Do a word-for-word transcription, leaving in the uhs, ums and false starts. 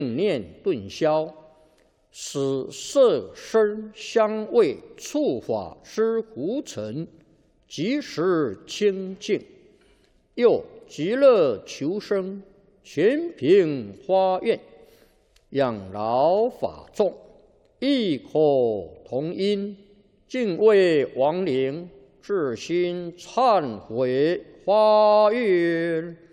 念顿消，使色声香味触法施胡尘即时清净，又极乐求生，全凭花愿，养老法众，异口同音，敬畏亡灵，至心忏悔发愿。